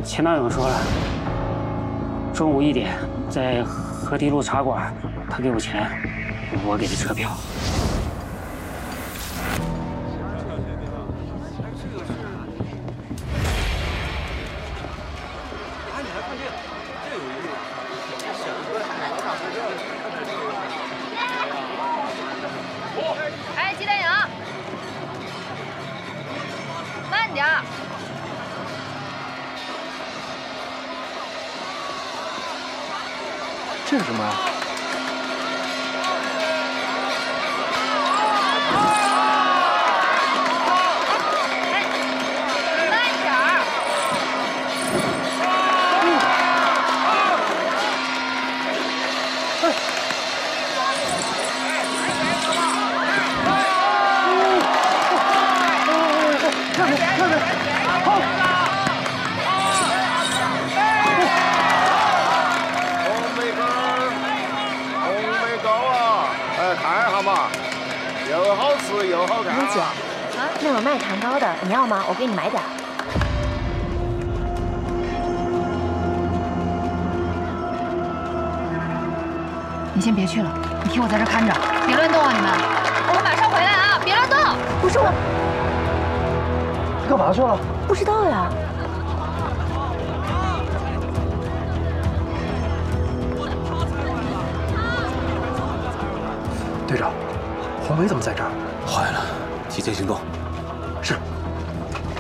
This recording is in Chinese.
前男友说了，中午1点在河堤路茶馆，他给我钱，我给他车票。 哎，鸡蛋羊，慢点儿。 这是什么啊？ 慢点儿！ 看哈嘛，又好吃又好看。 李姐，那有卖糖糕的，你要吗？我给你买点。 你先别去了，你替我在这看着，别乱动啊！你们，我马上回来啊！别乱动！ 不是我， 你干嘛去了？ 不知道呀。 队长，红梅怎么在这儿？ 坏了，提前行动。 是。